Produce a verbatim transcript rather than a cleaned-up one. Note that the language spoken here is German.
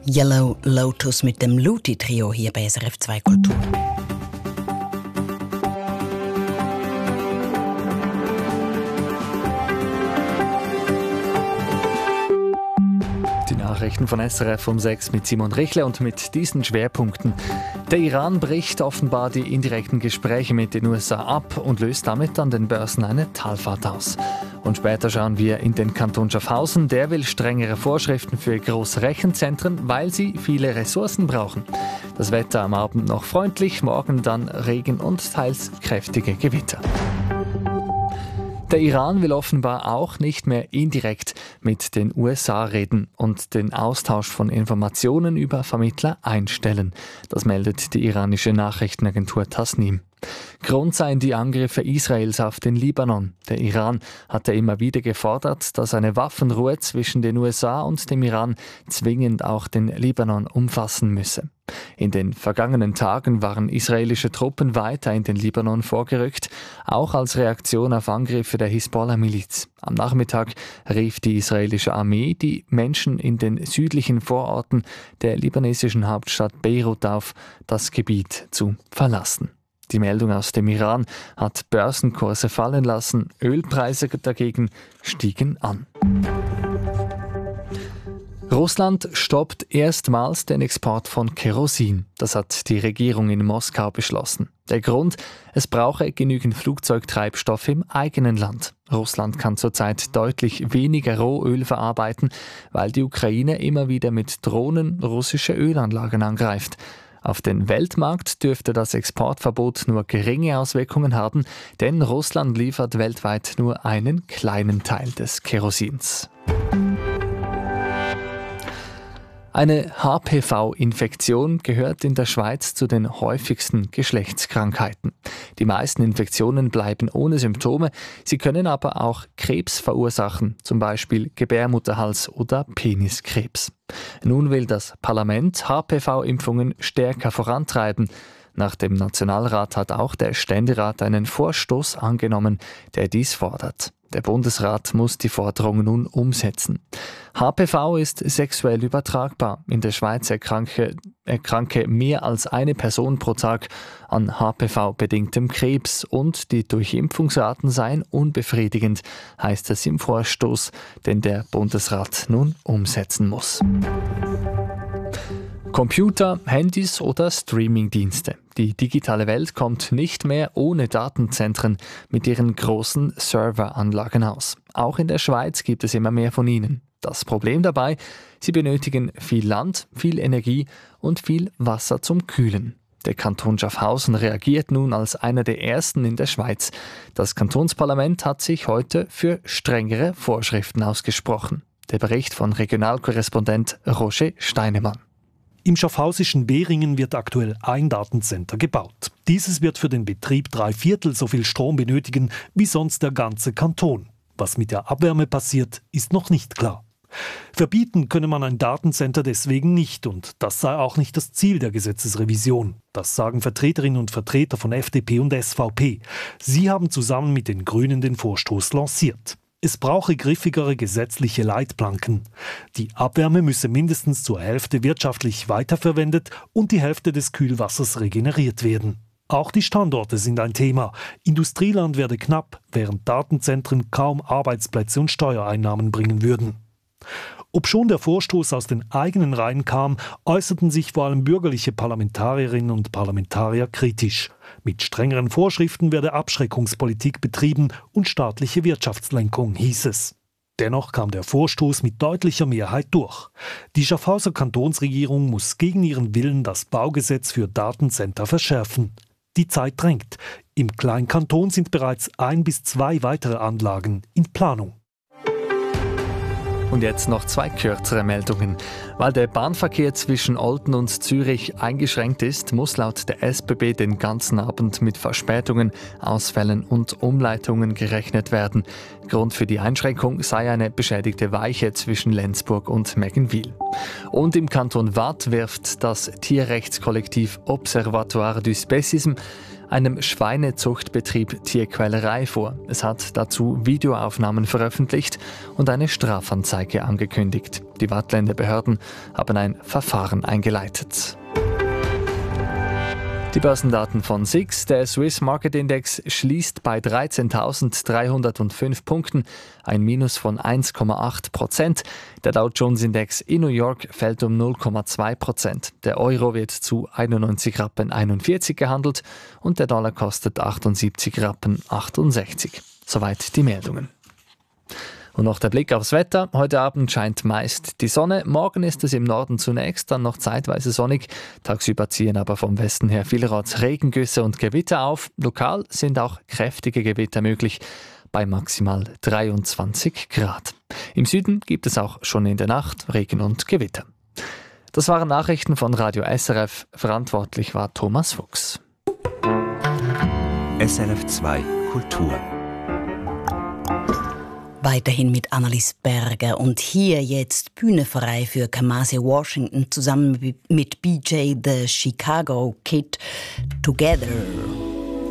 Yellow Lotus mit dem Luti-Trio hier bei S R F zwei Kultur. Die Nachrichten von S R F um sechs mit Simon Richle und mit diesen Schwerpunkten. Der Iran bricht offenbar die indirekten Gespräche mit den U S A ab und löst damit an den Börsen eine Talfahrt aus. Und später schauen wir in den Kanton Schaffhausen. Der will strengere Vorschriften für große Rechenzentren, weil sie viele Ressourcen brauchen. Das Wetter am Abend noch freundlich, morgen dann Regen und teils kräftige Gewitter. Der Iran will offenbar auch nicht mehr indirekt mit den U S A reden und den Austausch von Informationen über Vermittler einstellen. Das meldet die iranische Nachrichtenagentur Tasnim. Grund seien die Angriffe Israels auf den Libanon. Der Iran hatte immer wieder gefordert, dass eine Waffenruhe zwischen den U S A und dem Iran zwingend auch den Libanon umfassen müsse. In den vergangenen Tagen waren israelische Truppen weiter in den Libanon vorgerückt, auch als Reaktion auf Angriffe der Hisbollah-Miliz. Am Nachmittag rief die israelische Armee die Menschen in den südlichen Vororten der libanesischen Hauptstadt Beirut auf, das Gebiet zu verlassen. Die Meldung aus dem Iran hat Börsenkurse fallen lassen, Ölpreise dagegen stiegen an. Russland stoppt erstmals den Export von Kerosin. Das hat die Regierung in Moskau beschlossen. Der Grund? Es brauche genügend Flugzeugtreibstoff im eigenen Land. Russland kann zurzeit deutlich weniger Rohöl verarbeiten, weil die Ukraine immer wieder mit Drohnen russische Ölanlagen angreift. Auf den Weltmarkt dürfte das Exportverbot nur geringe Auswirkungen haben, denn Russland liefert weltweit nur einen kleinen Teil des Kerosins. Eine H P V-Infektion gehört in der Schweiz zu den häufigsten Geschlechtskrankheiten. Die meisten Infektionen bleiben ohne Symptome, sie können aber auch Krebs verursachen, zum Beispiel Gebärmutterhals- oder Peniskrebs. Nun will das Parlament H P V-Impfungen stärker vorantreiben. Nach dem Nationalrat hat auch der Ständerat einen Vorstoß angenommen, der dies fordert. Der Bundesrat muss die Forderung nun umsetzen. H P V ist sexuell übertragbar. In der Schweiz erkranke, erkranke mehr als eine Person pro Tag an H P V-bedingtem Krebs und die Durchimpfungsraten seien unbefriedigend, heißt es im Vorstoß, den der Bundesrat nun umsetzen muss. Computer, Handys oder Streamingdienste. Die digitale Welt kommt nicht mehr ohne Datenzentren mit ihren großen Serveranlagen aus. Auch in der Schweiz gibt es immer mehr von ihnen. Das Problem dabei, sie benötigen viel Land, viel Energie und viel Wasser zum Kühlen. Der Kanton Schaffhausen reagiert nun als einer der ersten in der Schweiz. Das Kantonsparlament hat sich heute für strengere Vorschriften ausgesprochen. Der Bericht von Regionalkorrespondent Roger Steinemann. Im schaffhausischen Beringen wird aktuell ein Datencenter gebaut. Dieses wird für den Betrieb drei Viertel so viel Strom benötigen wie sonst der ganze Kanton. Was mit der Abwärme passiert, ist noch nicht klar. Verbieten könne man ein Datencenter deswegen nicht und das sei auch nicht das Ziel der Gesetzesrevision. Das sagen Vertreterinnen und Vertreter von F D P und S V P. Sie haben zusammen mit den Grünen den Vorstoß lanciert. Es brauche griffigere gesetzliche Leitplanken. Die Abwärme müsse mindestens zur Hälfte wirtschaftlich weiterverwendet und die Hälfte des Kühlwassers regeneriert werden. Auch die Standorte sind ein Thema. Industrieland werde knapp, während Datenzentren kaum Arbeitsplätze und Steuereinnahmen bringen würden. Obschon der Vorstoß aus den eigenen Reihen kam, äußerten sich vor allem bürgerliche Parlamentarierinnen und Parlamentarier kritisch. Mit strengeren Vorschriften werde Abschreckungspolitik betrieben und staatliche Wirtschaftslenkung, hieß es. Dennoch kam der Vorstoß mit deutlicher Mehrheit durch. Die Schaffhauser Kantonsregierung muss gegen ihren Willen das Baugesetz für Datencenter verschärfen. Die Zeit drängt. Im Kleinkanton sind bereits ein bis zwei weitere Anlagen in Planung. Und jetzt noch zwei kürzere Meldungen. Weil der Bahnverkehr zwischen Olten und Zürich eingeschränkt ist, muss laut der S B B den ganzen Abend mit Verspätungen, Ausfällen und Umleitungen gerechnet werden. Grund für die Einschränkung sei eine beschädigte Weiche zwischen Lenzburg und Meggenwil. Und im Kanton Waadt wirft das Tierrechtskollektiv Observatoire du Spécisme einem Schweinezuchtbetrieb Tierquälerei vor. Es hat dazu Videoaufnahmen veröffentlicht und eine Strafanzeige angekündigt. Die Waadtländer Behörden haben ein Verfahren eingeleitet. Die Börsendaten von S I X. Der Swiss Market Index schließt bei dreizehntausenddreihundertfünf Punkten, ein Minus von eins Komma acht Prozent. Der Dow Jones Index in New York fällt um null Komma zwei Prozent. Der Euro wird zu einundneunzig Rappen einundvierzig gehandelt und der Dollar kostet achtundsiebzig Rappen achtundsechzig. Soweit die Meldungen. Und noch der Blick aufs Wetter. Heute Abend scheint meist die Sonne. Morgen ist es im Norden zunächst, dann noch zeitweise sonnig. Tagsüber ziehen aber vom Westen her vielerorts Regengüsse und Gewitter auf. Lokal sind auch kräftige Gewitter möglich, bei maximal dreiundzwanzig Grad. Im Süden gibt es auch schon in der Nacht Regen und Gewitter. Das waren Nachrichten von Radio S R F. Verantwortlich war Thomas Fuchs. S R F zwei Kultur. Weiterhin mit Annelies Berger und hier jetzt Bühne frei für Kamasi Washington zusammen mit B J the Chicago Kid, Together.